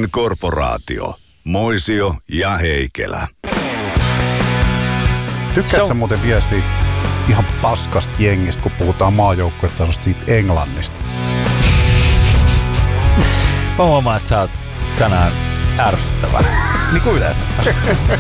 Korporaatio. Moisio ja Heikelä. Tykkäätkö muuten vielä siitä ihan paskasta jengistä, kun puhutaan maajoukkuetasosta siitä Englannista? Mä huomaan, että sä oot tänään ärsyttävä. Niin kuin yleensä.